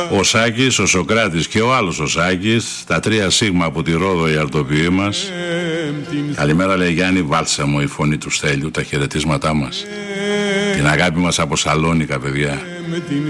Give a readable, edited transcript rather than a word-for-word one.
Ο Σάκης, ο Σοκράτης και ο άλλος ο Σάκης, τα 3 Σίγμα από τη Ρόδο, οι αρτοποιοί μας. Καλημέρα, λέει Γιάννη, βάλσαμο η φωνή του Στέλιου, τα χαιρετίσματά μας. Την αγάπη μας από Σαλόνικα, παιδιά.